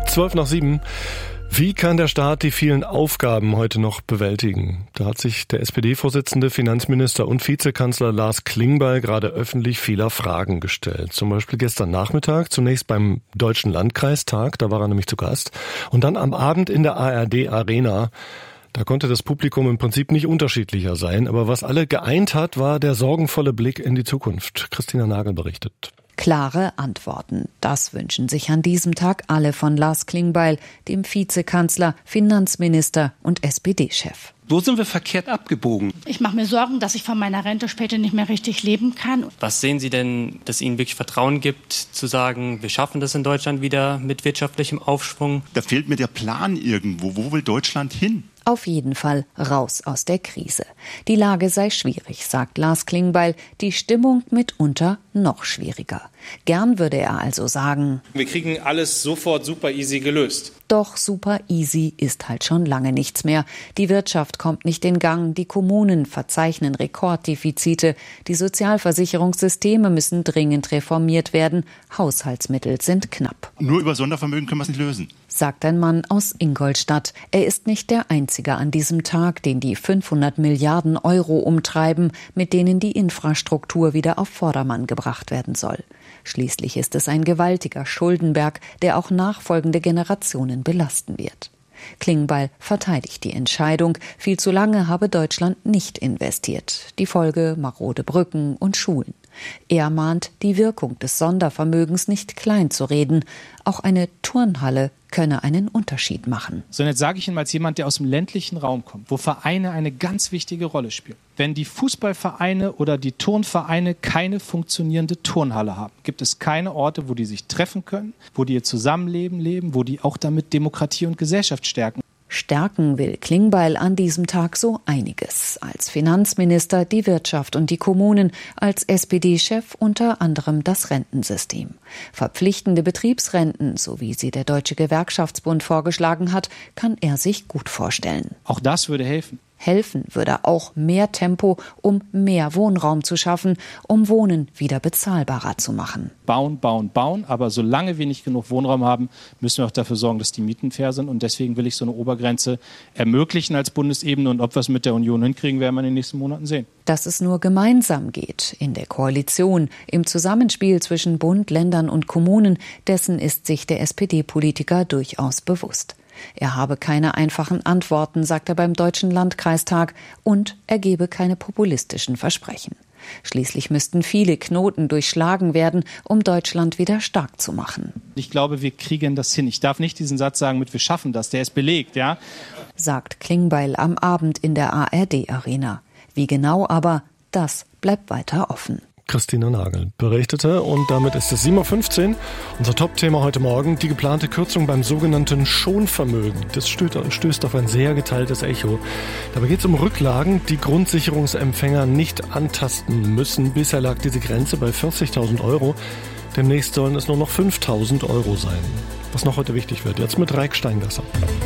7:12. Wie kann der Staat die vielen Aufgaben heute noch bewältigen? Da hat sich der SPD-Vorsitzende, Finanzminister und Vizekanzler Lars Klingbeil gerade öffentlich vieler Fragen gestellt. Zum Beispiel gestern Nachmittag, zunächst beim Deutschen Landkreistag, da war er nämlich zu Gast. Und dann am Abend in der ARD-Arena. Da konnte das Publikum im Prinzip nicht unterschiedlicher sein. Aber was alle geeint hat, war der sorgenvolle Blick in die Zukunft. Christina Nagel berichtet. Klare Antworten. Das wünschen sich an diesem Tag alle von Lars Klingbeil, dem Vizekanzler, Finanzminister und SPD-Chef. Wo sind wir verkehrt abgebogen? Ich mache mir Sorgen, dass ich von meiner Rente später nicht mehr richtig leben kann. Was sehen Sie denn, dass Ihnen wirklich Vertrauen gibt, zu sagen, wir schaffen das in Deutschland wieder mit wirtschaftlichem Aufschwung? Da fehlt mir der Plan irgendwo. Wo will Deutschland hin? Auf jeden Fall raus aus der Krise. Die Lage sei schwierig, sagt Lars Klingbeil, die Stimmung mitunter noch schwieriger. Gern würde er also sagen, wir kriegen alles sofort super easy gelöst. Doch super easy ist halt schon lange nichts mehr. Die Wirtschaft kommt nicht in Gang, die Kommunen verzeichnen Rekorddefizite, die Sozialversicherungssysteme müssen dringend reformiert werden, Haushaltsmittel sind knapp. Nur über Sondervermögen können wir es nicht lösen, sagt ein Mann aus Ingolstadt. Er ist nicht der Einzige an diesem Tag, den die 500 Milliarden Euro umtreiben, mit denen die Infrastruktur wieder auf Vordermann gebracht werden soll. Schließlich ist es ein gewaltiger Schuldenberg, der auch nachfolgende Generationen belasten wird. Klingbeil verteidigt die Entscheidung, viel zu lange habe Deutschland nicht investiert. Die Folge marode Brücken und Schulen. Er mahnt, die Wirkung des Sondervermögens nicht klein zu reden. Auch eine Turnhalle könne einen Unterschied machen. So, und jetzt sage ich Ihnen als jemand, der aus dem ländlichen Raum kommt, wo Vereine eine ganz wichtige Rolle spielen. Wenn die Fußballvereine oder die Turnvereine keine funktionierende Turnhalle haben, gibt es keine Orte, wo die sich treffen können, wo die ihr Zusammenleben leben, wo die auch damit Demokratie und Gesellschaft stärken. Stärken will Klingbeil an diesem Tag so einiges. Als Finanzminister die Wirtschaft und die Kommunen, als SPD-Chef unter anderem das Rentensystem. Verpflichtende Betriebsrenten, so wie sie der Deutsche Gewerkschaftsbund vorgeschlagen hat, kann er sich gut vorstellen. Auch das würde helfen. Helfen würde auch mehr Tempo, um mehr Wohnraum zu schaffen, um Wohnen wieder bezahlbarer zu machen. Bauen, bauen, bauen, aber solange wir nicht genug Wohnraum haben, müssen wir auch dafür sorgen, dass die Mieten fair sind. Und deswegen will ich so eine Obergrenze ermöglichen als Bundesebene. Und ob wir es mit der Union hinkriegen, werden wir in den nächsten Monaten sehen. Dass es nur gemeinsam geht, in der Koalition, im Zusammenspiel zwischen Bund, Ländern und Kommunen, dessen ist sich der SPD-Politiker durchaus bewusst. Er habe keine einfachen Antworten, sagt er beim Deutschen Landkreistag, und er gebe keine populistischen Versprechen. Schließlich müssten viele Knoten durchschlagen werden, um Deutschland wieder stark zu machen. Ich glaube, wir kriegen das hin. Ich darf nicht diesen Satz sagen mit wir schaffen das, der ist belegt, ja? Sagt Klingbeil am Abend in der ARD-Arena. Wie genau aber, das bleibt weiter offen. Christina Nagel berichtete und damit ist es 7:15 Uhr. Unser Top-Thema heute Morgen, die geplante Kürzung beim sogenannten Schonvermögen. Das stößt auf ein sehr geteiltes Echo. Dabei geht es um Rücklagen, die Grundsicherungsempfänger nicht antasten müssen. Bisher lag diese Grenze bei 40.000 Euro. Demnächst sollen es nur noch 5.000 Euro sein. Was noch heute wichtig wird, jetzt mit Raik Steingasser.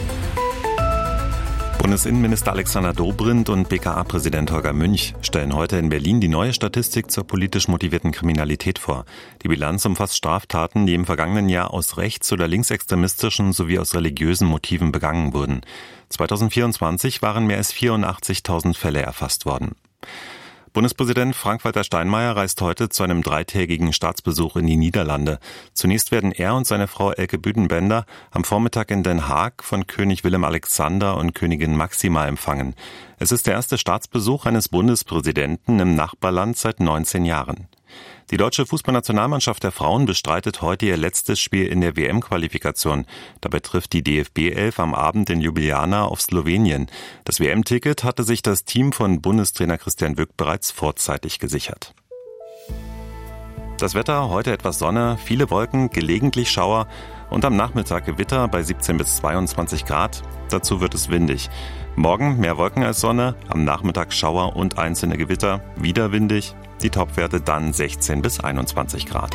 Bundesinnenminister Alexander Dobrindt und BKA-Präsident Holger Münch stellen heute in Berlin die neue Statistik zur politisch motivierten Kriminalität vor. Die Bilanz umfasst Straftaten, die im vergangenen Jahr aus rechts- oder linksextremistischen sowie aus religiösen Motiven begangen wurden. 2024 waren mehr als 84.000 Fälle erfasst worden. Bundespräsident Frank-Walter Steinmeier reist heute zu einem 3-tägigen Staatsbesuch in die Niederlande. Zunächst werden er und seine Frau Elke Büdenbender am Vormittag in Den Haag von König Willem Alexander und Königin Máxima empfangen. Es ist der erste Staatsbesuch eines Bundespräsidenten im Nachbarland seit 19 Jahren. Die deutsche Fußballnationalmannschaft der Frauen bestreitet heute ihr letztes Spiel in der WM-Qualifikation. Dabei trifft die DFB-11 am Abend in Ljubljana auf Slowenien. Das WM-Ticket hatte sich das Team von Bundestrainer Christian Wück bereits vorzeitig gesichert. Das Wetter, heute etwas Sonne, viele Wolken, gelegentlich Schauer und am Nachmittag Gewitter bei 17 bis 22 Grad. Dazu wird es windig. Morgen mehr Wolken als Sonne, am Nachmittag Schauer und einzelne Gewitter, wieder windig. Die Topwerte dann 16 bis 21 Grad.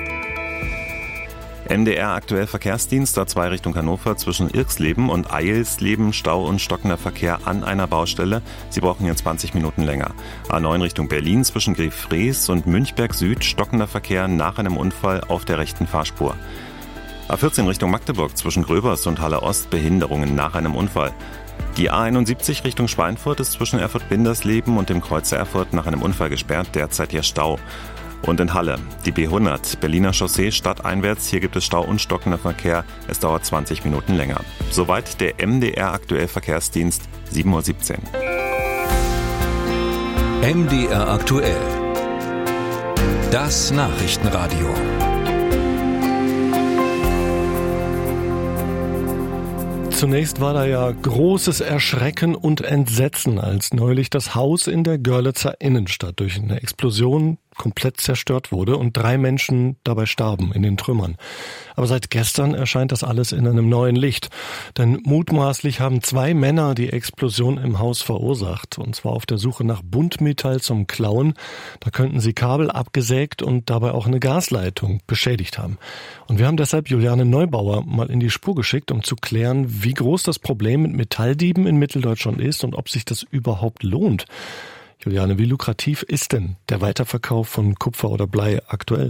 MDR aktuell Verkehrsdienst A2 Richtung Hannover zwischen Irxleben und Eilsleben, Stau und stockender Verkehr an einer Baustelle. Sie brauchen hier 20 Minuten länger. A9 Richtung Berlin zwischen Grefrees und Münchberg Süd, stockender Verkehr nach einem Unfall auf der rechten Fahrspur. A14 Richtung Magdeburg zwischen Gröbers und Halle Ost Behinderungen nach einem Unfall. Die A71 Richtung Schweinfurt ist zwischen Erfurt-Bindersleben und dem Kreuzer Erfurt nach einem Unfall gesperrt, derzeit hier Stau. Und in Halle, die B100, Berliner Chaussee stadteinwärts, hier gibt es Stau und stockender Verkehr, es dauert 20 Minuten länger. Soweit der MDR aktuell Verkehrsdienst, 7:17 Uhr. MDR aktuell. Das Nachrichtenradio. Zunächst war da ja großes Erschrecken und Entsetzen, als neulich das Haus in der Görlitzer Innenstadt durch eine Explosion komplett zerstört wurde und 3 Menschen dabei starben in den Trümmern. Aber seit gestern erscheint das alles in einem neuen Licht. Denn mutmaßlich haben 2 Männer die Explosion im Haus verursacht. Und zwar auf der Suche nach Buntmetall zum Klauen. Da könnten sie Kabel abgesägt und dabei auch eine Gasleitung beschädigt haben. Und wir haben deshalb Juliane Neubauer mal in die Spur geschickt, um zu klären, wie groß das Problem mit Metalldieben in Mitteldeutschland ist und ob sich das überhaupt lohnt. Juliane, wie lukrativ ist denn der Weiterverkauf von Kupfer oder Blei aktuell?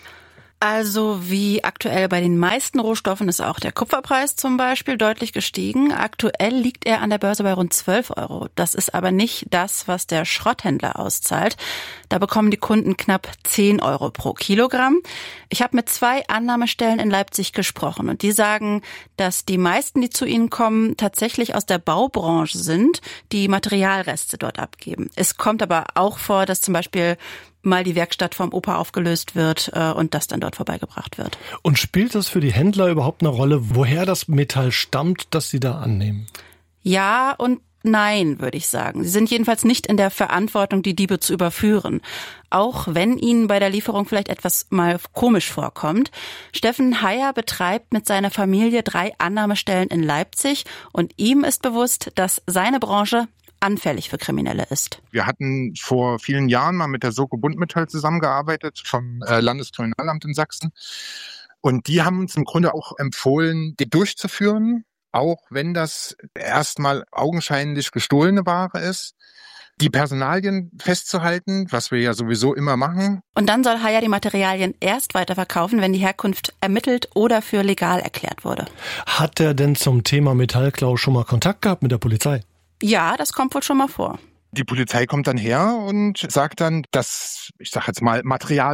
Also wie aktuell bei den meisten Rohstoffen ist auch der Kupferpreis zum Beispiel deutlich gestiegen. Aktuell liegt er an der Börse bei rund 12 €. Das ist aber nicht das, was der Schrotthändler auszahlt. Da bekommen die Kunden knapp 10 € pro Kilogramm. Ich habe mit 2 Annahmestellen in Leipzig gesprochen und die sagen, dass die meisten, die zu ihnen kommen, tatsächlich aus der Baubranche sind, die Materialreste dort abgeben. Es kommt aber auch vor, dass zum Beispiel mal die Werkstatt vom Opa aufgelöst wird und das dann dort vorbeigebracht wird. Und spielt das für die Händler überhaupt eine Rolle, woher das Metall stammt, das sie da annehmen? Ja und nein, würde ich sagen. Sie sind jedenfalls nicht in der Verantwortung, die Diebe zu überführen. Auch wenn ihnen bei der Lieferung vielleicht etwas mal komisch vorkommt. Steffen Heyer betreibt mit seiner Familie 3 Annahmestellen in Leipzig und ihm ist bewusst, dass seine Branche anfällig für Kriminelle ist. Wir hatten vor vielen Jahren mal mit der Soko Buntmetall zusammengearbeitet vom Landeskriminalamt in Sachsen. Und die haben uns im Grunde auch empfohlen, die durchzuführen, auch wenn das erstmal augenscheinlich gestohlene Ware ist. Die Personalien festzuhalten, was wir ja sowieso immer machen. Und dann soll Heyer die Materialien erst weiterverkaufen, wenn die Herkunft ermittelt oder für legal erklärt wurde. Hat er denn zum Thema Metallklau schon mal Kontakt gehabt mit der Polizei? Ja, das kommt wohl schon mal vor. Die Polizei kommt dann her und sagt dann, dass, ich sag jetzt mal, Material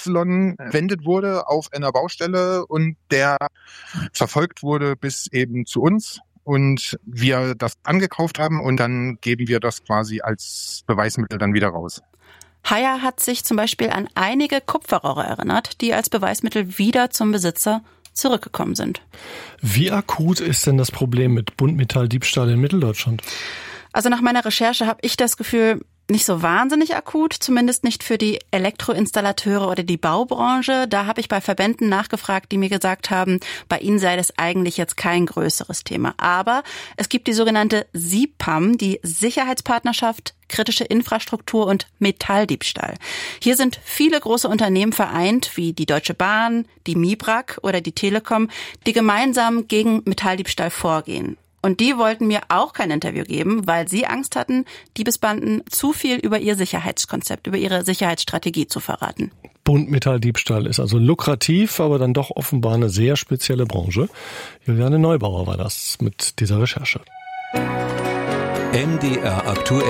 XY verwendet wurde auf einer Baustelle und der verfolgt wurde bis eben zu uns und wir das angekauft haben und dann geben wir das quasi als Beweismittel dann wieder raus. Heyer hat sich zum Beispiel an einige Kupferrohre erinnert, die als Beweismittel wieder zum Besitzer zurückgekommen sind. Wie akut ist denn das Problem mit Buntmetalldiebstahl in Mitteldeutschland? Also nach meiner Recherche habe ich das Gefühl, nicht so wahnsinnig akut, zumindest nicht für die Elektroinstallateure oder die Baubranche. Da habe ich bei Verbänden nachgefragt, die mir gesagt haben, bei ihnen sei das eigentlich jetzt kein größeres Thema. Aber es gibt die sogenannte SIPAM, die Sicherheitspartnerschaft, kritische Infrastruktur und Metalldiebstahl. Hier sind viele große Unternehmen vereint, wie die Deutsche Bahn, die Mibrak oder die Telekom, die gemeinsam gegen Metalldiebstahl vorgehen. Und die wollten mir auch kein Interview geben, weil sie Angst hatten, Diebesbanden zu viel über ihr Sicherheitskonzept, über ihre Sicherheitsstrategie zu verraten. Buntmetalldiebstahl ist also lukrativ, aber dann doch offenbar eine sehr spezielle Branche. Juliane Neubauer war das mit dieser Recherche. MDR aktuell.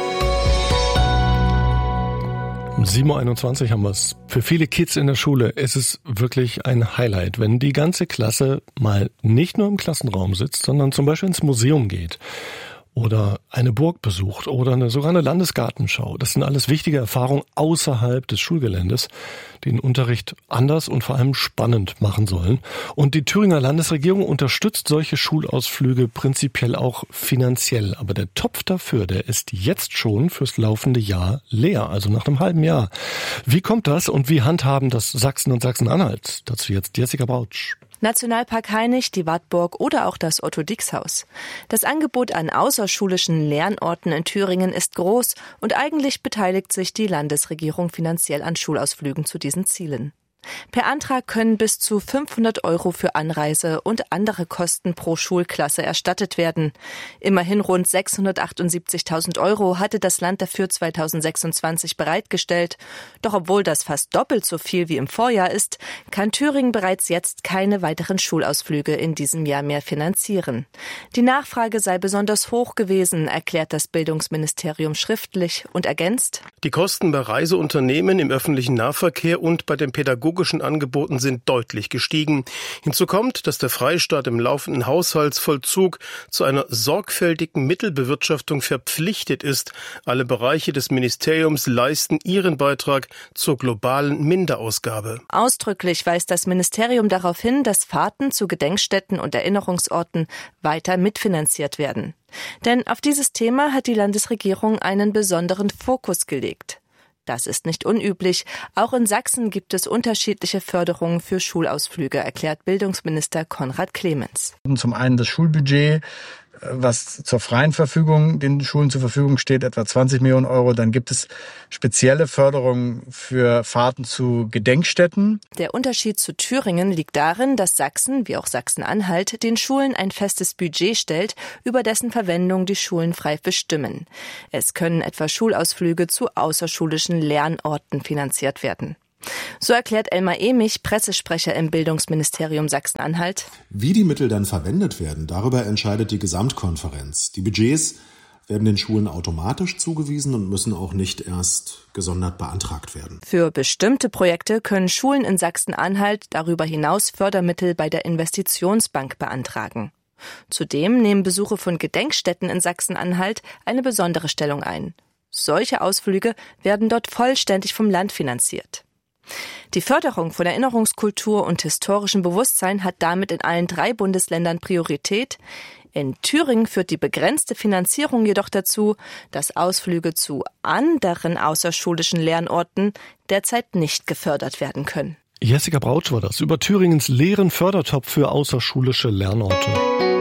Um 7:21 Uhr haben wir es. Für viele Kids in der Schule ist es wirklich ein Highlight, wenn die ganze Klasse mal nicht nur im Klassenraum sitzt, sondern zum Beispiel ins Museum geht oder eine Burg besucht oder sogar eine Landesgartenschau. Das sind alles wichtige Erfahrungen außerhalb des Schulgeländes, die den Unterricht anders und vor allem spannend machen sollen. Und die Thüringer Landesregierung unterstützt solche Schulausflüge prinzipiell auch finanziell. Aber der Topf dafür, der ist jetzt schon fürs laufende Jahr leer, also nach einem halben Jahr. Wie kommt das und wie handhaben das Sachsen und Sachsen-Anhalt? Dazu jetzt Jessica Brautsch. Nationalpark Hainich, die Wartburg oder auch das Otto-Dix-Haus. Das Angebot an außerschulischen Lernorten in Thüringen ist groß und eigentlich beteiligt sich die Landesregierung finanziell an Schulausflügen zu diesen Zielen. Per Antrag können bis zu 500 € für Anreise und andere Kosten pro Schulklasse erstattet werden. Immerhin rund 678.000 € hatte das Land dafür 2026 bereitgestellt. Doch obwohl das fast doppelt so viel wie im Vorjahr ist, kann Thüringen bereits jetzt keine weiteren Schulausflüge in diesem Jahr mehr finanzieren. Die Nachfrage sei besonders hoch gewesen, erklärt das Bildungsministerium schriftlich und ergänzt: Die Kosten bei Reiseunternehmen im öffentlichen Nahverkehr und bei den pädagogischen Angeboten sind deutlich gestiegen. Hinzu kommt, dass der Freistaat im laufenden Haushaltsvollzug zu einer sorgfältigen Mittelbewirtschaftung verpflichtet ist. Alle Bereiche des Ministeriums leisten ihren Beitrag zur globalen Minderausgabe. Ausdrücklich weist das Ministerium darauf hin, dass Fahrten zu Gedenkstätten und Erinnerungsorten weiter mitfinanziert werden. Denn auf dieses Thema hat die Landesregierung einen besonderen Fokus gelegt. Das ist nicht unüblich. Auch in Sachsen gibt es unterschiedliche Förderungen für Schulausflüge, erklärt Bildungsminister Konrad Clemens. Zum einen das Schulbudget, was zur freien Verfügung den Schulen zur Verfügung steht, etwa 20 Millionen €. Dann gibt es spezielle Förderungen für Fahrten zu Gedenkstätten. Der Unterschied zu Thüringen liegt darin, dass Sachsen, wie auch Sachsen-Anhalt, den Schulen ein festes Budget stellt, über dessen Verwendung die Schulen frei bestimmen. Es können etwa Schulausflüge zu außerschulischen Lernorten finanziert werden. So erklärt Elmar Emich, Pressesprecher im Bildungsministerium Sachsen-Anhalt: Wie die Mittel dann verwendet werden, darüber entscheidet die Gesamtkonferenz. Die Budgets werden den Schulen automatisch zugewiesen und müssen auch nicht erst gesondert beantragt werden. Für bestimmte Projekte können Schulen in Sachsen-Anhalt darüber hinaus Fördermittel bei der Investitionsbank beantragen. Zudem nehmen Besuche von Gedenkstätten in Sachsen-Anhalt eine besondere Stellung ein. Solche Ausflüge werden dort vollständig vom Land finanziert. Die Förderung von Erinnerungskultur und historischem Bewusstsein hat damit in allen 3 Bundesländern Priorität. In Thüringen führt die begrenzte Finanzierung jedoch dazu, dass Ausflüge zu anderen außerschulischen Lernorten derzeit nicht gefördert werden können. Jessica Brautsch war das über Thüringens leeren Fördertopf für außerschulische Lernorte.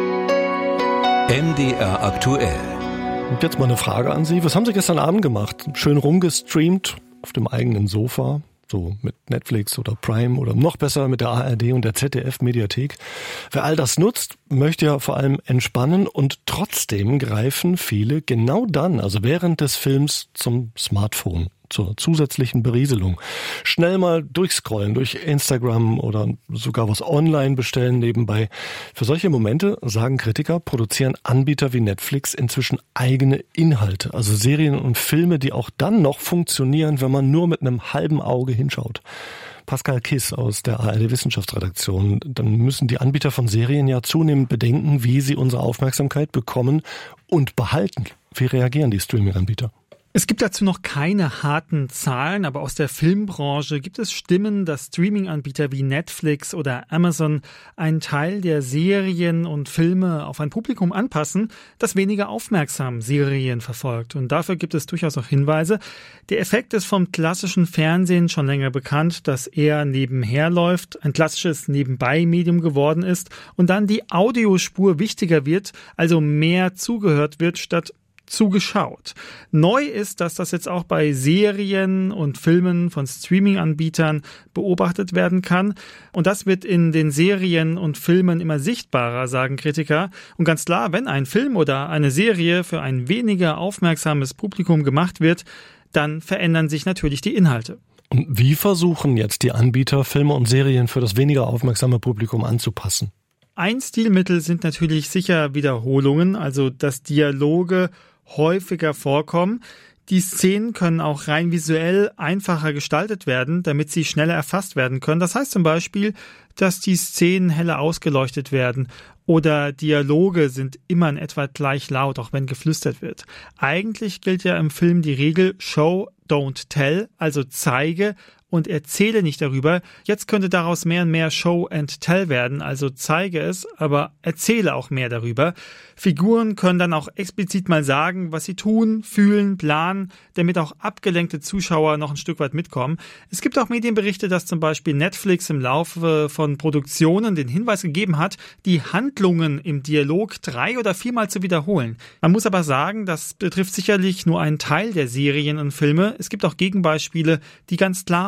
MDR aktuell. Und jetzt mal eine Frage an Sie. Was haben Sie gestern Abend gemacht? Schön rumgestreamt auf dem eigenen Sofa? So mit Netflix oder Prime oder noch besser mit der ARD und der ZDF-Mediathek. Wer all das nutzt, möchte ja vor allem entspannen und trotzdem greifen viele genau dann, also während des Films, zum Smartphone, zur zusätzlichen Berieselung. Schnell mal durchscrollen durch Instagram oder sogar was online bestellen nebenbei. Für solche Momente, sagen Kritiker, produzieren Anbieter wie Netflix inzwischen eigene Inhalte, also Serien und Filme, die auch dann noch funktionieren, wenn man nur mit einem halben Auge hinschaut. Pascal Kiss aus der ARD-Wissenschaftsredaktion. Dann müssen die Anbieter von Serien ja zunehmend bedenken, wie sie unsere Aufmerksamkeit bekommen und behalten. Wie reagieren die Streaming-Anbieter? Es gibt dazu noch keine harten Zahlen, aber aus der Filmbranche gibt es Stimmen, dass Streaming-Anbieter wie Netflix oder Amazon einen Teil der Serien und Filme auf ein Publikum anpassen, das weniger aufmerksam Serien verfolgt. Und dafür gibt es durchaus auch Hinweise. Der Effekt ist vom klassischen Fernsehen schon länger bekannt, dass eher nebenher läuft, ein klassisches Nebenbei-Medium geworden ist und dann die Audiospur wichtiger wird, also mehr zugehört wird statt zugeschaut. Neu ist, dass das jetzt auch bei Serien und Filmen von Streaming-Anbietern beobachtet werden kann. Und das wird in den Serien und Filmen immer sichtbarer, sagen Kritiker. Und ganz klar, wenn ein Film oder eine Serie für ein weniger aufmerksames Publikum gemacht wird, dann verändern sich natürlich die Inhalte. Und wie versuchen jetzt die Anbieter, Filme und Serien für das weniger aufmerksame Publikum anzupassen? Ein Stilmittel sind natürlich sicher Wiederholungen, also dass Dialoge häufiger vorkommen. Die Szenen können auch rein visuell einfacher gestaltet werden, damit sie schneller erfasst werden können. Das heißt zum Beispiel, dass die Szenen heller ausgeleuchtet werden oder Dialoge sind immer in etwa gleich laut, auch wenn geflüstert wird. Eigentlich gilt ja im Film die Regel Show, don't tell, also zeige und erzähle nicht darüber. Jetzt könnte daraus mehr und mehr Show and Tell werden, also zeige es, aber erzähle auch mehr darüber. Figuren können dann auch explizit mal sagen, was sie tun, fühlen, planen, damit auch abgelenkte Zuschauer noch ein Stück weit mitkommen. Es gibt auch Medienberichte, dass zum Beispiel Netflix im Laufe von Produktionen den Hinweis gegeben hat, die Handlungen im Dialog 3- oder 4-mal zu wiederholen. Man muss aber sagen, das betrifft sicherlich nur einen Teil der Serien und Filme. Es gibt auch Gegenbeispiele, die ganz klar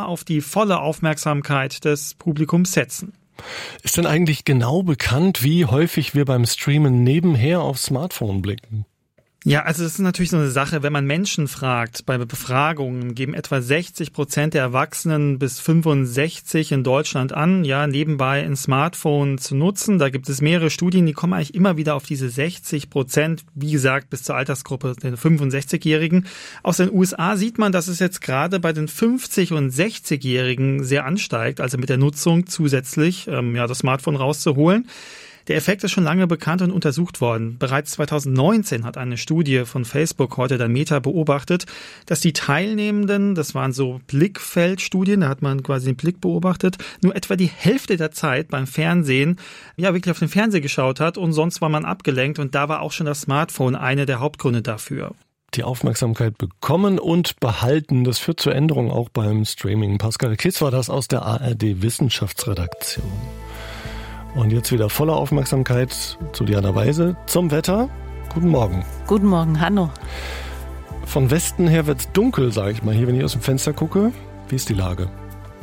auf die volle Aufmerksamkeit des Publikums setzen. Ist denn eigentlich genau bekannt, wie häufig wir beim Streamen nebenher aufs Smartphone blicken? Ja, also das ist natürlich so eine Sache, wenn man Menschen fragt, bei Befragungen geben etwa 60% der Erwachsenen bis 65 in Deutschland an, ja, nebenbei ein Smartphone zu nutzen. Da gibt es mehrere Studien, die kommen eigentlich immer wieder auf diese 60%, wie gesagt, bis zur Altersgruppe der 65-Jährigen. Aus den USA sieht man, dass es jetzt gerade bei den 50- und 60-Jährigen sehr ansteigt, also mit der Nutzung zusätzlich das Smartphone rauszuholen. Der Effekt ist schon lange bekannt und untersucht worden. Bereits 2019 hat eine Studie von Facebook, heute dann Meta, beobachtet, dass die Teilnehmenden, das waren so Blickfeldstudien, da hat man quasi den Blick beobachtet, nur etwa die Hälfte der Zeit beim Fernsehen, wirklich auf den Fernseher geschaut hat und sonst war man abgelenkt und da war auch schon das Smartphone einer der Hauptgründe dafür. Die Aufmerksamkeit bekommen und behalten, das führt zur Änderung auch beim Streaming. Pascal Kiss war das aus der ARD Wissenschaftsredaktion. Und jetzt wieder voller Aufmerksamkeit zu Diana Weise zum Wetter. Guten Morgen. Guten Morgen, Hanno. Von Westen her wird's dunkel, sage ich mal hier, wenn ich aus dem Fenster gucke. Wie ist die Lage?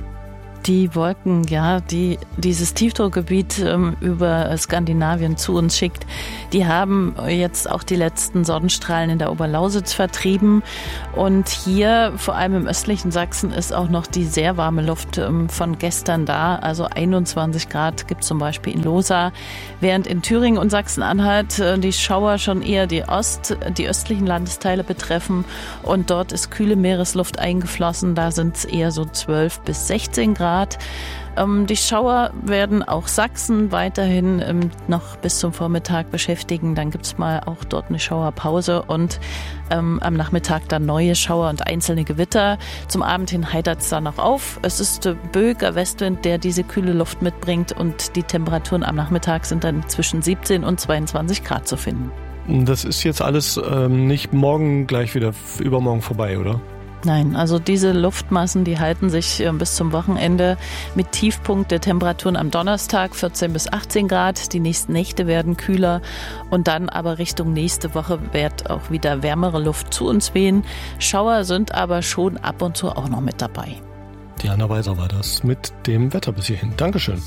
Die Wolken, die dieses Tiefdruckgebiet über Skandinavien zu uns schickt, die haben jetzt auch die letzten Sonnenstrahlen in der Oberlausitz vertrieben. Und hier, vor allem im östlichen Sachsen, ist auch noch die sehr warme Luft von gestern da. Also 21 Grad gibt es zum Beispiel in Losar. Während in Thüringen und Sachsen-Anhalt die Schauer schon eher die östlichen Landesteile betreffen. Und dort ist kühle Meeresluft eingeflossen. Da sind es eher so 12 bis 16 Grad. Die Schauer werden auch Sachsen weiterhin noch bis zum Vormittag beschäftigen. Dann gibt es mal auch dort eine Schauerpause und am Nachmittag dann neue Schauer und einzelne Gewitter. Zum Abend hin heitert es dann noch auf. Es ist böiger Westwind, der diese kühle Luft mitbringt und die Temperaturen am Nachmittag sind dann zwischen 17 und 22 Grad zu finden. Das ist jetzt alles nicht morgen gleich wieder übermorgen vorbei, oder? Nein, also diese Luftmassen, die halten sich bis zum Wochenende mit Tiefpunkt der Temperaturen am Donnerstag 14 bis 18 Grad. Die nächsten Nächte werden kühler und dann aber Richtung nächste Woche wird auch wieder wärmere Luft zu uns wehen. Schauer sind aber schon ab und zu auch noch mit dabei. Diana Weiser war das mit dem Wetter bis hierhin. Dankeschön.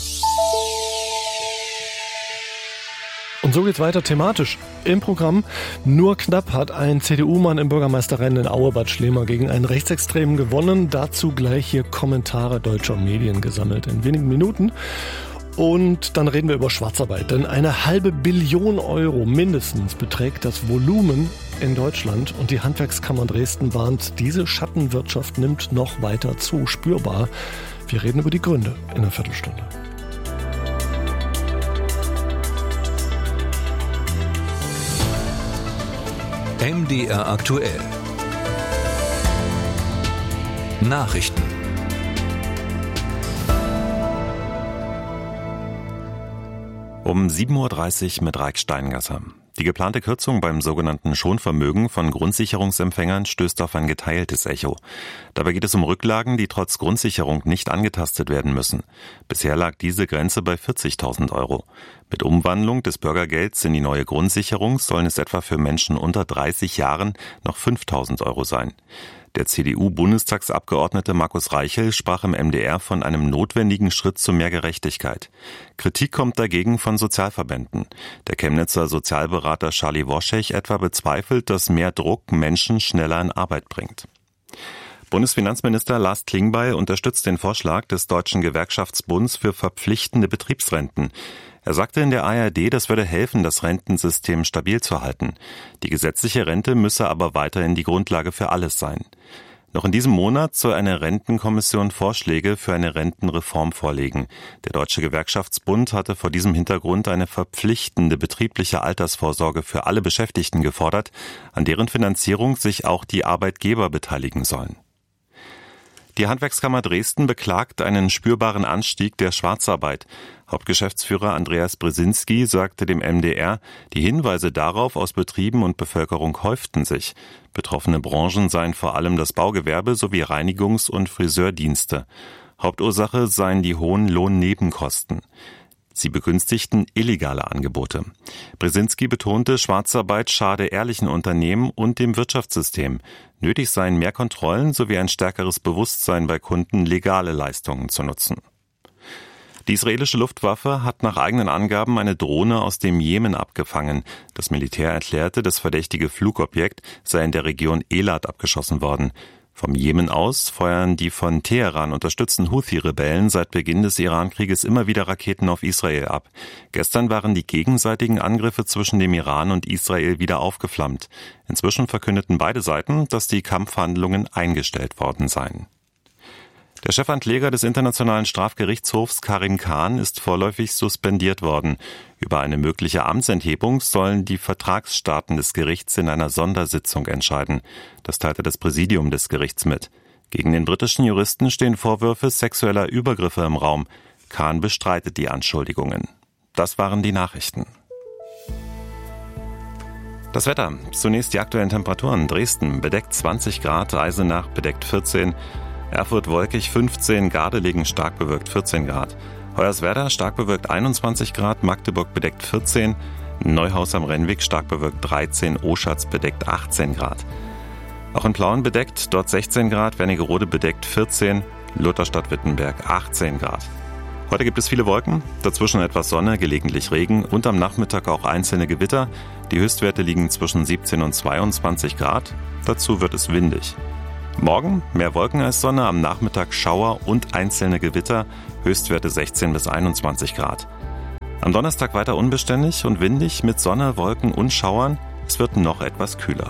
Und so geht's weiter thematisch. Im Programm nur knapp hat ein CDU-Mann im Bürgermeisterrennen in Aue-Bad Schlema gegen einen Rechtsextremen gewonnen. Dazu gleich hier Kommentare deutscher Medien gesammelt in wenigen Minuten. Und dann reden wir über Schwarzarbeit. Denn 1,5 Billion Euro mindestens beträgt das Volumen in Deutschland. Und die Handwerkskammer Dresden warnt, diese Schattenwirtschaft nimmt noch weiter zu, spürbar. Wir reden über die Gründe in einer Viertelstunde. MDR aktuell. Nachrichten. Um 7.30 Uhr mit Raik Steingasser. Die geplante Kürzung beim sogenannten Schonvermögen von Grundsicherungsempfängern stößt auf ein geteiltes Echo. Dabei geht es um Rücklagen, die trotz Grundsicherung nicht angetastet werden müssen. Bisher lag diese Grenze bei 40.000 Euro. Mit Umwandlung des Bürgergelds in die neue Grundsicherung sollen es etwa für Menschen unter 30 Jahren noch 5.000 Euro sein. Der CDU-Bundestagsabgeordnete Markus Reichel sprach im MDR von einem notwendigen Schritt zu mehr Gerechtigkeit. Kritik kommt dagegen von Sozialverbänden. Der Chemnitzer Sozialberater Charlie Woschech etwa bezweifelt, dass mehr Druck Menschen schneller in Arbeit bringt. Bundesfinanzminister Lars Klingbeil unterstützt den Vorschlag des Deutschen Gewerkschaftsbunds für verpflichtende Betriebsrenten. Er sagte in der ARD, das würde helfen, das Rentensystem stabil zu halten. Die gesetzliche Rente müsse aber weiterhin die Grundlage für alles sein. Noch in diesem Monat soll eine Rentenkommission Vorschläge für eine Rentenreform vorlegen. Der Deutsche Gewerkschaftsbund hatte vor diesem Hintergrund eine verpflichtende betriebliche Altersvorsorge für alle Beschäftigten gefordert, an deren Finanzierung sich auch die Arbeitgeber beteiligen sollen. Die Handwerkskammer Dresden beklagt einen spürbaren Anstieg der Schwarzarbeit. Hauptgeschäftsführer Andreas Brzezinski sagte dem MDR, die Hinweise darauf aus Betrieben und Bevölkerung häuften sich. Betroffene Branchen seien vor allem das Baugewerbe sowie Reinigungs- und Friseurdienste. Hauptursache seien die hohen Lohnnebenkosten. Sie begünstigten illegale Angebote. Brzezinski betonte, Schwarzarbeit schade ehrlichen Unternehmen und dem Wirtschaftssystem. Nötig seien mehr Kontrollen sowie ein stärkeres Bewusstsein bei Kunden, legale Leistungen zu nutzen. Die israelische Luftwaffe hat nach eigenen Angaben eine Drohne aus dem Jemen abgefangen. Das Militär erklärte, das verdächtige Flugobjekt sei in der Region Elat abgeschossen worden. Vom Jemen aus feuern die von Teheran unterstützten Houthi-Rebellen seit Beginn des Iran-Krieges immer wieder Raketen auf Israel ab. Gestern waren die gegenseitigen Angriffe zwischen dem Iran und Israel wieder aufgeflammt. Inzwischen verkündeten beide Seiten, dass die Kampfhandlungen eingestellt worden seien. Der Chefankläger des Internationalen Strafgerichtshofs Karim Khan ist vorläufig suspendiert worden. Über eine mögliche Amtsenthebung sollen die Vertragsstaaten des Gerichts in einer Sondersitzung entscheiden. Das teilte das Präsidium des Gerichts mit. Gegen den britischen Juristen stehen Vorwürfe sexueller Übergriffe im Raum. Khan bestreitet die Anschuldigungen. Das waren die Nachrichten. Das Wetter. Zunächst die aktuellen Temperaturen. Dresden bedeckt 20 Grad, Eisenach bedeckt 14 Erfurt wolkig 15, Gardelegen stark bewölkt 14 Grad. Hoyerswerda stark bewölkt 21 Grad, Magdeburg bedeckt 14, Neuhaus am Rennweg stark bewölkt 13, Oschatz bedeckt 18 Grad. Auch in Plauen bedeckt, dort 16 Grad, Wernigerode bedeckt 14, Lutherstadt-Wittenberg 18 Grad. Heute gibt es viele Wolken, dazwischen etwas Sonne, gelegentlich Regen und am Nachmittag auch einzelne Gewitter. Die Höchstwerte liegen zwischen 17 und 22 Grad, dazu wird es windig. Morgen mehr Wolken als Sonne, am Nachmittag Schauer und einzelne Gewitter, Höchstwerte 16 bis 21 Grad. Am Donnerstag weiter unbeständig und windig mit Sonne, Wolken und Schauern, es wird noch etwas kühler.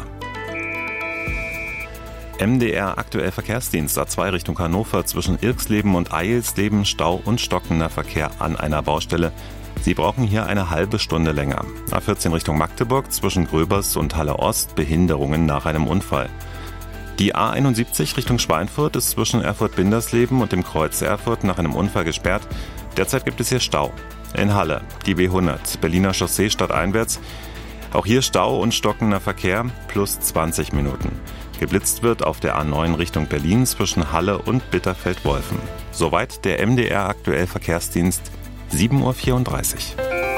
MDR aktuell Verkehrsdienst A2 Richtung Hannover zwischen Irxleben und Eilsleben, Stau und stockender Verkehr an einer Baustelle. Sie brauchen hier eine halbe Stunde länger. A14 Richtung Magdeburg zwischen Gröbers und Halle Ost, Behinderungen nach einem Unfall. Die A71 Richtung Schweinfurt ist zwischen Erfurt-Bindersleben und dem Kreuz Erfurt nach einem Unfall gesperrt. Derzeit gibt es hier Stau. In Halle, die B100, Berliner Chaussee stadteinwärts. Auch hier Stau und stockender Verkehr, plus 20 Minuten. Geblitzt wird auf der A9 Richtung Berlin zwischen Halle und Bitterfeld-Wolfen. Soweit der MDR aktuell Verkehrsdienst, 7.34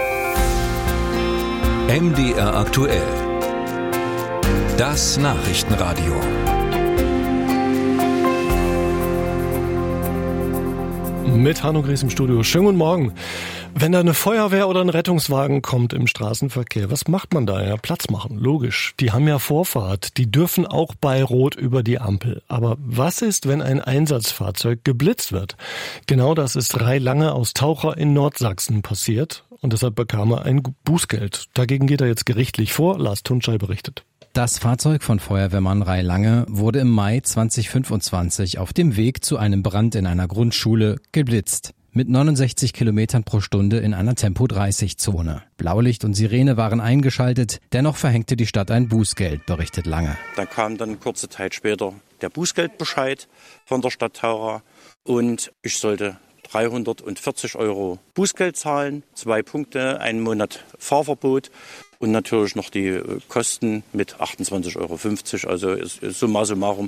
Uhr. MDR aktuell. Das Nachrichtenradio. Mit Hanno Gries im Studio. Schönen guten Morgen. Wenn da eine Feuerwehr oder ein Rettungswagen kommt im Straßenverkehr, was macht man da? Ja, Platz machen, logisch. Die haben ja Vorfahrt. Die dürfen auch bei Rot über die Ampel. Aber was ist, wenn ein Einsatzfahrzeug geblitzt wird? Genau das ist Rai Lange aus Taucher in Nordsachsen passiert. Und deshalb bekam er ein Bußgeld. Dagegen geht er jetzt gerichtlich vor. Lars Tunschei berichtet. Das Fahrzeug von Feuerwehrmann Rai Lange wurde im Mai 2025 auf dem Weg zu einem Brand in einer Grundschule geblitzt. Mit 69 Kilometern pro Stunde in einer Tempo-30-Zone. Blaulicht und Sirene waren eingeschaltet, dennoch verhängte die Stadt ein Bußgeld, berichtet Lange. Da kam dann kurze Zeit später der Bußgeldbescheid von der Stadt Taucher und ich sollte 340 € Bußgeld zahlen, 2 Punkte, 1 Monat Fahrverbot. Und natürlich noch die Kosten mit 28,50 €, also summa summarum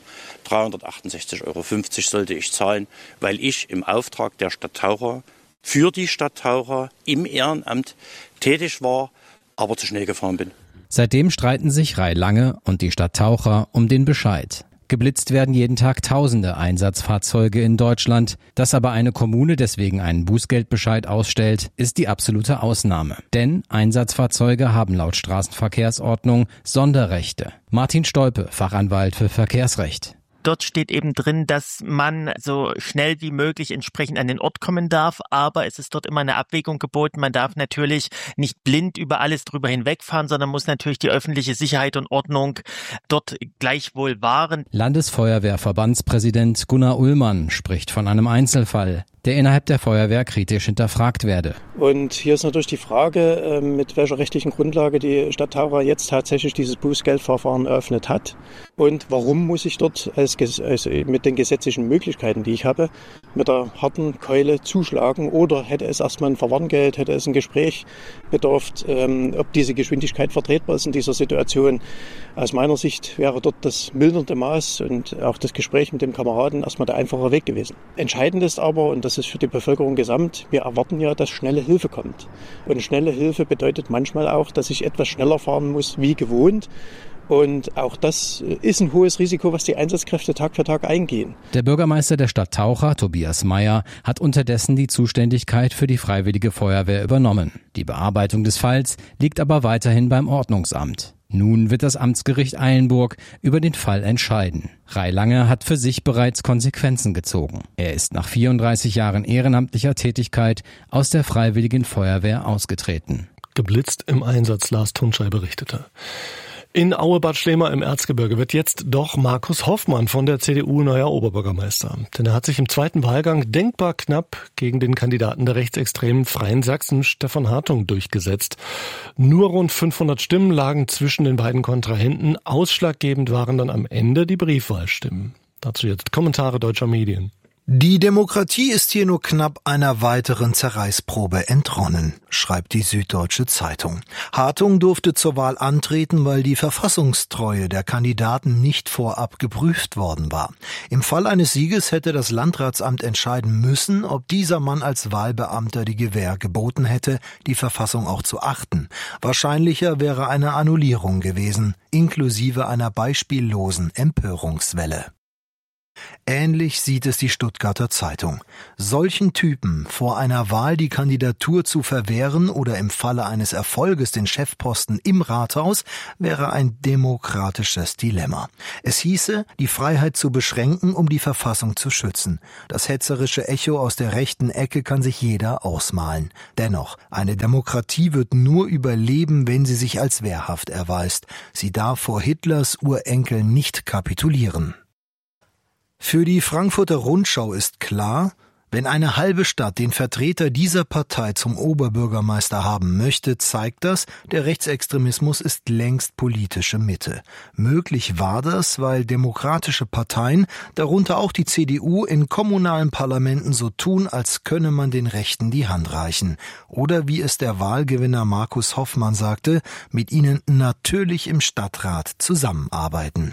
368,50 € sollte ich zahlen, weil ich im Auftrag der Stadt Taucher für die Stadt Taucher im Ehrenamt tätig war, aber zu schnell gefahren bin. Seitdem streiten sich Rai Lange und die Stadt Taucher um den Bescheid. Geblitzt werden jeden Tag tausende Einsatzfahrzeuge in Deutschland. Dass aber eine Kommune deswegen einen Bußgeldbescheid ausstellt, ist die absolute Ausnahme. Denn Einsatzfahrzeuge haben laut Straßenverkehrsordnung Sonderrechte. Martin Stolpe, Fachanwalt für Verkehrsrecht. Dort steht eben drin, dass man so schnell wie möglich entsprechend an den Ort kommen darf, aber es ist dort immer eine Abwägung geboten. Man darf natürlich nicht blind über alles drüber hinwegfahren, sondern muss natürlich die öffentliche Sicherheit und Ordnung dort gleichwohl wahren. Landesfeuerwehrverbandspräsident Gunnar Ullmann spricht von einem Einzelfall, der innerhalb der Feuerwehr kritisch hinterfragt werde. Und hier ist natürlich die Frage, mit welcher rechtlichen Grundlage die Stadt Taucher jetzt tatsächlich dieses Bußgeldverfahren eröffnet hat und warum muss ich dort mit den gesetzlichen Möglichkeiten, die ich habe, mit der harten Keule zuschlagen oder hätte es erstmal ein Verwarngeld, hätte es ein Gespräch bedurft, ob diese Geschwindigkeit vertretbar ist in dieser Situation. Aus meiner Sicht wäre dort das mildernde Maß und auch das Gespräch mit dem Kameraden erstmal der einfache Weg gewesen. Entscheidend ist aber, und das ist es für die Bevölkerung gesamt. Wir erwarten ja, dass schnelle Hilfe kommt. Und schnelle Hilfe bedeutet manchmal auch, dass ich etwas schneller fahren muss wie gewohnt. Und auch das ist ein hohes Risiko, was die Einsatzkräfte Tag für Tag eingehen. Der Bürgermeister der Stadt Taucher, Tobias Meyer, hat unterdessen die Zuständigkeit für die Freiwillige Feuerwehr übernommen. Die Bearbeitung des Falls liegt aber weiterhin beim Ordnungsamt. Nun wird das Amtsgericht Eilenburg über den Fall entscheiden. Ray Lange hat für sich bereits Konsequenzen gezogen. Er ist nach 34 Jahren ehrenamtlicher Tätigkeit aus der Freiwilligen Feuerwehr ausgetreten. Geblitzt im Einsatz, Lars Tunschei berichtete. In Aue-Bad Schlema im Erzgebirge wird jetzt doch Markus Hoffmann von der CDU neuer Oberbürgermeister. Denn er hat sich im zweiten Wahlgang denkbar knapp gegen den Kandidaten der rechtsextremen Freien Sachsen, Stefan Hartung, durchgesetzt. Nur rund 500 Stimmen lagen zwischen den beiden Kontrahenten. Ausschlaggebend waren dann am Ende die Briefwahlstimmen. Dazu jetzt Kommentare deutscher Medien. Die Demokratie ist hier nur knapp einer weiteren Zerreißprobe entronnen, schreibt die Süddeutsche Zeitung. Hartung durfte zur Wahl antreten, weil die Verfassungstreue der Kandidaten nicht vorab geprüft worden war. Im Fall eines Sieges hätte das Landratsamt entscheiden müssen, ob dieser Mann als Wahlbeamter die Gewähr geboten hätte, die Verfassung auch zu achten. Wahrscheinlicher wäre eine Annullierung gewesen, inklusive einer beispiellosen Empörungswelle. Ähnlich sieht es die Stuttgarter Zeitung. Solchen Typen vor einer Wahl die Kandidatur zu verwehren oder im Falle eines Erfolges den Chefposten im Rathaus wäre ein demokratisches Dilemma. Es hieße, die Freiheit zu beschränken, um die Verfassung zu schützen. Das hetzerische Echo aus der rechten Ecke kann sich jeder ausmalen. Dennoch, eine Demokratie wird nur überleben, wenn sie sich als wehrhaft erweist. Sie darf vor Hitlers Urenkel nicht kapitulieren. Für die Frankfurter Rundschau ist klar, wenn eine halbe Stadt den Vertreter dieser Partei zum Oberbürgermeister haben möchte, zeigt das, der Rechtsextremismus ist längst politische Mitte. Möglich war das, weil demokratische Parteien, darunter auch die CDU, in kommunalen Parlamenten so tun, als könne man den Rechten die Hand reichen. Oder wie es der Wahlgewinner Markus Hoffmann sagte, mit ihnen natürlich im Stadtrat zusammenarbeiten.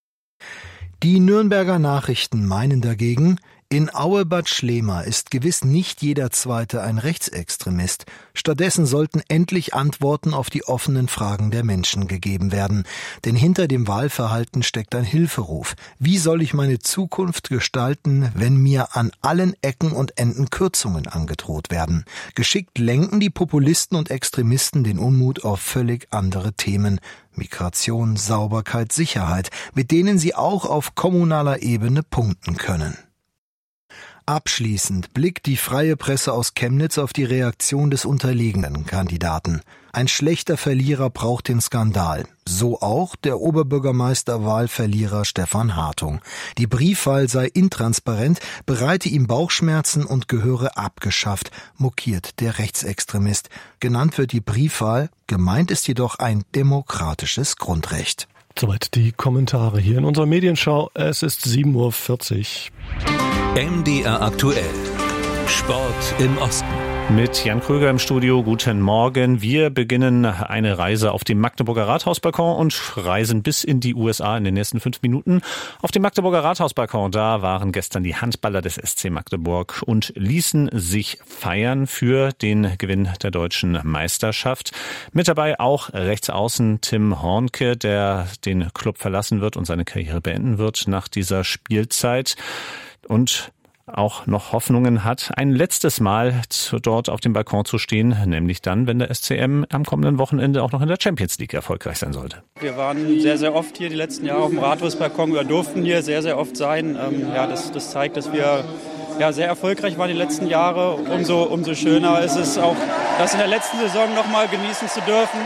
Die Nürnberger Nachrichten meinen dagegen, in Aue-Bad Schlema ist gewiss nicht jeder Zweite ein Rechtsextremist. Stattdessen sollten endlich Antworten auf die offenen Fragen der Menschen gegeben werden. Denn hinter dem Wahlverhalten steckt ein Hilferuf. Wie soll ich meine Zukunft gestalten, wenn mir an allen Ecken und Enden Kürzungen angedroht werden? Geschickt lenken die Populisten und Extremisten den Unmut auf völlig andere Themen. Migration, Sauberkeit, Sicherheit, mit denen sie auch auf kommunaler Ebene punkten können. Abschließend blickt die freie Presse aus Chemnitz auf die Reaktion des unterlegenen Kandidaten. Ein schlechter Verlierer braucht den Skandal. So auch der Oberbürgermeisterwahlverlierer Stefan Hartung. Die Briefwahl sei intransparent, bereite ihm Bauchschmerzen und gehöre abgeschafft, mokiert der Rechtsextremist. Genannt wird die Briefwahl, gemeint ist jedoch ein demokratisches Grundrecht. Soweit die Kommentare hier in unserer Medienschau. Es ist 7:40 Uhr. MDR aktuell. Sport im Osten. Mit Jan Kröger im Studio, guten Morgen. Wir beginnen eine Reise auf dem Magdeburger Rathausbalkon und reisen bis in die USA in den nächsten 5 Minuten. Auf dem Magdeburger Rathausbalkon, da waren gestern die Handballer des SC Magdeburg und ließen sich feiern für den Gewinn der deutschen Meisterschaft. Mit dabei auch Rechtsaußen Tim Hornke, der den Club verlassen wird und seine Karriere beenden wird nach dieser Spielzeit. Und auch noch Hoffnungen hat, ein letztes Mal dort auf dem Balkon zu stehen, nämlich dann, wenn der SCM am kommenden Wochenende auch noch in der Champions League erfolgreich sein sollte. Wir waren sehr, sehr oft hier die letzten Jahre auf dem Rathausbalkon. Wir durften hier sehr, sehr oft sein. Das zeigt, dass wir sehr erfolgreich waren die letzten Jahre. Umso schöner ist es auch, das in der letzten Saison noch mal genießen zu dürfen.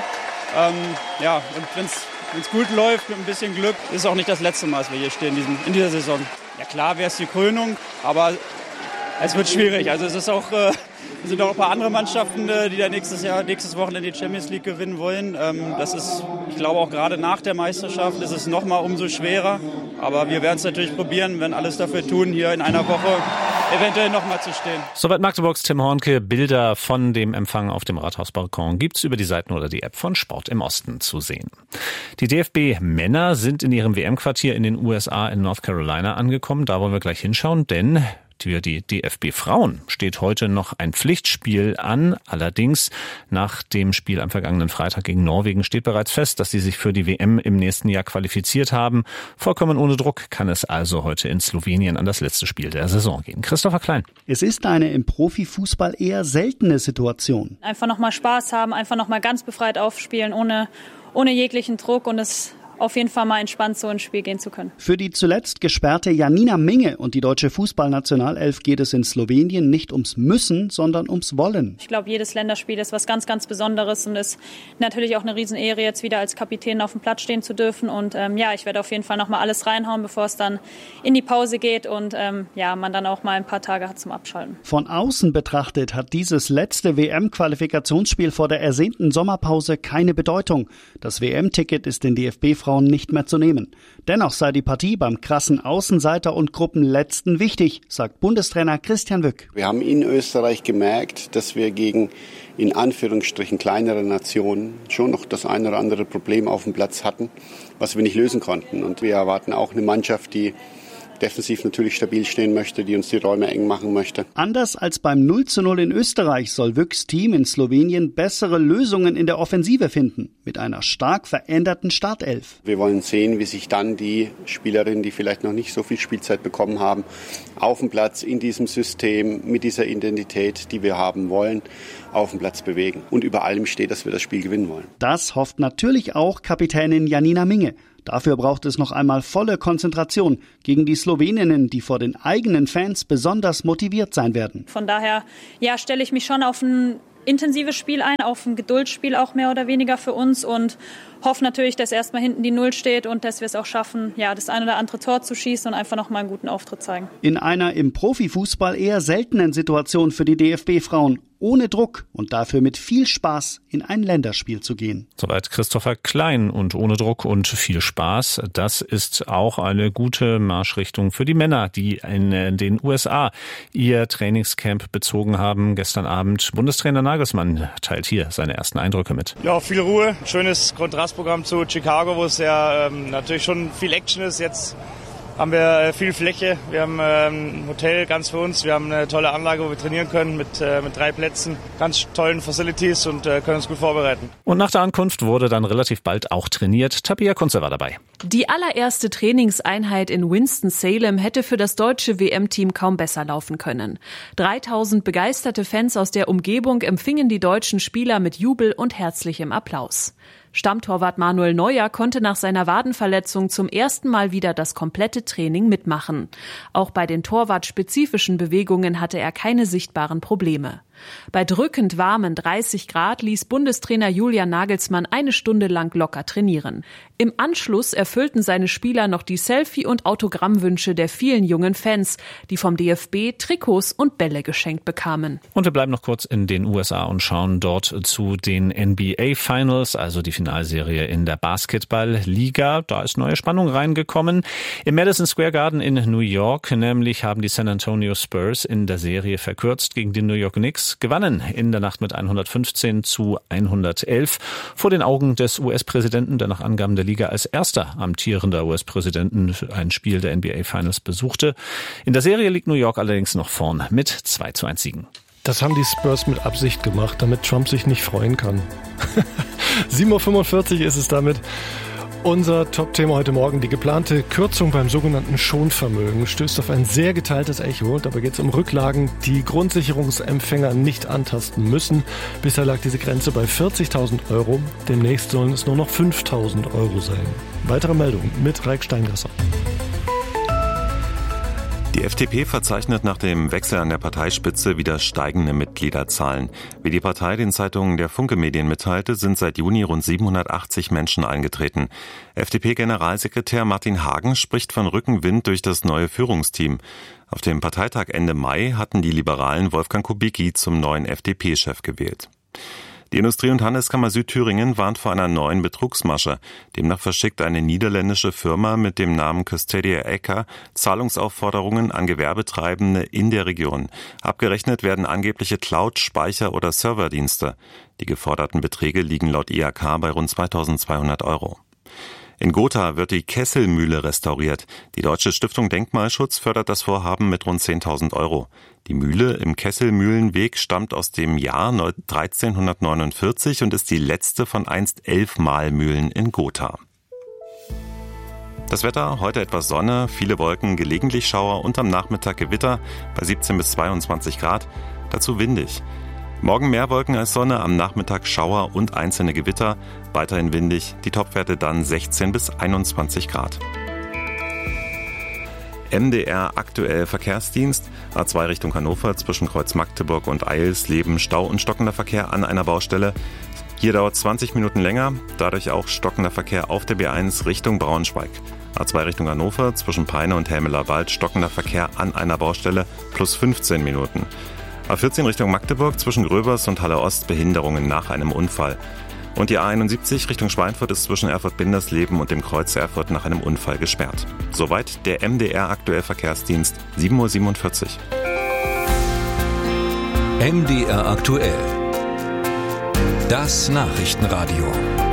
Und wenn es gut läuft, mit ein bisschen Glück, ist es auch nicht das letzte Mal, dass wir hier stehen in dieser Saison. Ja klar wäre es die Krönung, aber es wird schwierig. Also es ist auch, es sind auch ein paar andere Mannschaften, die da nächstes Wochenende die Champions League gewinnen wollen. Das ist, ich glaube auch gerade nach der Meisterschaft ist es noch mal umso schwerer. Aber wir werden es natürlich probieren, wenn alles dafür tun, hier in einer Woche eventuell noch mal zu stehen. Soweit Magdeburgs Tim Hornke. Bilder von dem Empfang auf dem Rathausbalkon gibt's über die Seiten oder die App von Sport im Osten zu sehen. Die DFB-Männer sind in ihrem WM-Quartier in den USA in North Carolina angekommen. Da wollen wir gleich hinschauen, denn Für die DFB-Frauen steht heute noch ein Pflichtspiel an. Allerdings nach dem Spiel am vergangenen Freitag gegen Norwegen steht bereits fest, dass sie sich für die WM im nächsten Jahr qualifiziert haben. Vollkommen ohne Druck kann es also heute in Slowenien an das letzte Spiel der Saison gehen. Christopher Klein. Es ist eine im Profifußball eher seltene Situation. Einfach nochmal Spaß haben, einfach nochmal ganz befreit aufspielen, ohne jeglichen Druck und es auf jeden Fall mal entspannt so ins Spiel gehen zu können. Für die zuletzt gesperrte Janina Minge und die deutsche Fußballnationalelf geht es in Slowenien nicht ums Müssen, sondern ums Wollen. Ich glaube, jedes Länderspiel ist was ganz, ganz Besonderes und ist natürlich auch eine Riesenehre, jetzt wieder als Kapitän auf dem Platz stehen zu dürfen. Und ich werde auf jeden Fall noch mal alles reinhauen, bevor es dann in die Pause geht und man dann auch mal ein paar Tage hat zum Abschalten. Von außen betrachtet hat dieses letzte WM-Qualifikationsspiel vor der ersehnten Sommerpause keine Bedeutung. Das WM-Ticket ist den DFB-Frauen nicht mehr zu nehmen. Dennoch sei die Partie beim krassen Außenseiter und Gruppenletzten wichtig, sagt Bundestrainer Christian Wück. Wir haben in Österreich gemerkt, dass wir gegen in Anführungsstrichen kleinere Nationen schon noch das ein oder andere Problem auf dem Platz hatten, was wir nicht lösen konnten. Und wir erwarten auch eine Mannschaft, die defensiv natürlich stabil stehen möchte, die uns die Räume eng machen möchte. Anders als beim 0:0 in Österreich soll Wücks Team in Slowenien bessere Lösungen in der Offensive finden, mit einer stark veränderten Startelf. Wir wollen sehen, wie sich dann die Spielerinnen, die vielleicht noch nicht so viel Spielzeit bekommen haben, auf dem Platz in diesem System mit dieser Identität, die wir haben wollen, auf dem Platz bewegen. Und über allem steht, dass wir das Spiel gewinnen wollen. Das hofft natürlich auch Kapitänin Janina Minge. Dafür braucht es noch einmal volle Konzentration gegen die Sloweninnen, die vor den eigenen Fans besonders motiviert sein werden. Von daher stelle ich mich schon auf ein intensives Spiel ein, auf ein Geduldsspiel auch mehr oder weniger für uns und hoffe natürlich, dass erstmal hinten die Null steht und dass wir es auch schaffen, das ein oder andere Tor zu schießen und einfach nochmal einen guten Auftritt zeigen. In einer im Profifußball eher seltenen Situation für die DFB-Frauen, ohne Druck und dafür mit viel Spaß in ein Länderspiel zu gehen. Soweit Christopher Klein und ohne Druck und viel Spaß. Das ist auch eine gute Marschrichtung für die Männer, die in den USA ihr Trainingscamp bezogen haben. Gestern Abend Bundestrainer Nagelsmann teilt hier seine ersten Eindrücke mit. Ja, viel Ruhe, schönes Kontrastprogramm zu Chicago, wo es ja natürlich schon viel Action ist. Jetzt haben wir viel Fläche, wir haben ein Hotel ganz für uns, wir haben eine tolle Anlage, wo wir trainieren können mit 3 Plätzen, ganz tollen Facilities und können uns gut vorbereiten. Und nach der Ankunft wurde dann relativ bald auch trainiert. Tabea Kunze war dabei. Die allererste Trainingseinheit in Winston-Salem hätte für das deutsche WM-Team kaum besser laufen können. 3000 begeisterte Fans aus der Umgebung empfingen die deutschen Spieler mit Jubel und herzlichem Applaus. Stammtorwart Manuel Neuer konnte nach seiner Wadenverletzung zum ersten Mal wieder das komplette Training mitmachen. Auch bei den torwartspezifischen Bewegungen hatte er keine sichtbaren Probleme. Bei drückend warmen 30 Grad ließ Bundestrainer Julian Nagelsmann eine Stunde lang locker trainieren. Im Anschluss erfüllten seine Spieler noch die Selfie- und Autogrammwünsche der vielen jungen Fans, die vom DFB Trikots und Bälle geschenkt bekamen. Und wir bleiben noch kurz in den USA und schauen dort zu den NBA Finals, also die Finalserie in der Basketball-Liga. Da ist neue Spannung reingekommen. Im Madison Square Garden in New York nämlich haben die San Antonio Spurs in der Serie verkürzt gegen die New York Knicks gewannen in der Nacht mit 115-111 vor den Augen des US-Präsidenten, der nach Angaben der Liga als erster amtierender US-Präsidenten ein Spiel der NBA Finals besuchte. In der Serie liegt New York allerdings noch vorn mit 2:1 Siegen. Das haben die Spurs mit Absicht gemacht, damit Trump sich nicht freuen kann. 7:45 Uhr ist es damit. Unser Top-Thema heute Morgen, die geplante Kürzung beim sogenannten Schonvermögen, stößt auf ein sehr geteiltes Echo. Dabei geht es um Rücklagen, die Grundsicherungsempfänger nicht antasten müssen. Bisher lag diese Grenze bei 40.000 €. Demnächst sollen es nur noch 5.000 € sein. Weitere Meldungen mit Raik Steingasser. Die FDP verzeichnet nach dem Wechsel an der Parteispitze wieder steigende Mitgliederzahlen. Wie die Partei den Zeitungen der Funke Medien mitteilte, sind seit Juni rund 780 Menschen eingetreten. FDP-Generalsekretär Martin Hagen spricht von Rückenwind durch das neue Führungsteam. Auf dem Parteitag Ende Mai hatten die Liberalen Wolfgang Kubicki zum neuen FDP-Chef gewählt. Die Industrie- und Handelskammer Südthüringen warnt vor einer neuen Betrugsmasche. Demnach verschickt eine niederländische Firma mit dem Namen Custodia Ecker Zahlungsaufforderungen an Gewerbetreibende in der Region. Abgerechnet werden angebliche Cloud-, Speicher- oder Serverdienste. Die geforderten Beträge liegen laut IHK bei rund 2.200 €. In Gotha wird die Kesselmühle restauriert. Die Deutsche Stiftung Denkmalschutz fördert das Vorhaben mit rund 10.000 €. Die Mühle im Kesselmühlenweg stammt aus dem Jahr 1349 und ist die letzte von einst 11 Mahlmühlen in Gotha. Das Wetter, heute etwas Sonne, viele Wolken, gelegentlich Schauer und am Nachmittag Gewitter bei 17 bis 22 Grad, dazu windig. Morgen mehr Wolken als Sonne, am Nachmittag Schauer und einzelne Gewitter, weiterhin windig, die Topwerte dann 16 bis 21 Grad. MDR aktuell Verkehrsdienst, A2 Richtung Hannover zwischen Kreuz Magdeburg und Eilsleben, Stau und stockender Verkehr an einer Baustelle. Hier dauert 20 Minuten länger, dadurch auch stockender Verkehr auf der B1 Richtung Braunschweig. A2 Richtung Hannover zwischen Peine und Helmeler Wald, stockender Verkehr an einer Baustelle plus 15 Minuten. A14 Richtung Magdeburg zwischen Gröbers und Halle Ost, Behinderungen nach einem Unfall. Und die A71 Richtung Schweinfurt ist zwischen Erfurt-Bindersleben und dem Kreuz Erfurt nach einem Unfall gesperrt. Soweit der MDR aktuell Verkehrsdienst, 7:47 Uhr. MDR aktuell. Das Nachrichtenradio.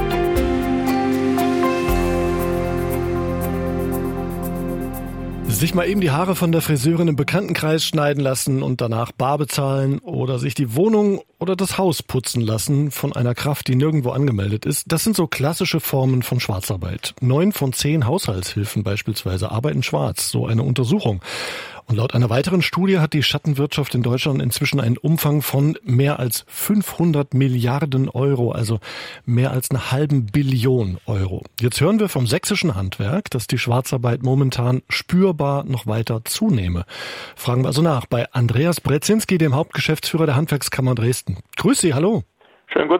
Sich mal eben die Haare von der Friseurin im Bekanntenkreis schneiden lassen und danach bar bezahlen oder sich die Wohnung oder das Haus putzen lassen von einer Kraft, die nirgendwo angemeldet ist. Das sind so klassische Formen von Schwarzarbeit. 9 von 10 Haushaltshilfen beispielsweise arbeiten schwarz, so eine Untersuchung. Und laut einer weiteren Studie hat die Schattenwirtschaft in Deutschland inzwischen einen Umfang von mehr als 500 Milliarden €, also mehr als eine halben Billion €. Jetzt hören wir vom sächsischen Handwerk, dass die Schwarzarbeit momentan spürbar noch weiter zunehme. Fragen wir also nach bei Andreas Brezinski, dem Hauptgeschäftsführer der Handwerkskammer Dresden. Grüß Sie, hallo. Schönen guten